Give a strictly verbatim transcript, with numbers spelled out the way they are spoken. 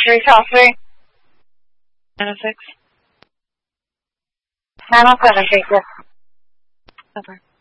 three, call three. nine oh six. nine oh seven, take this. Over.